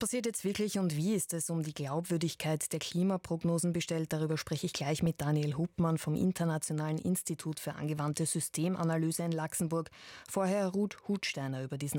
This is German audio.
passiert jetzt wirklich und wie ist es um die Glaubwürdigkeit der Klimaprognosen bestellt? Darüber spreche ich gleich mit Daniel Huppmann vom Internationalen Institut für angewandte Systemanalyse in Luxemburg. Vorher Ruth Hutsteiner über diesen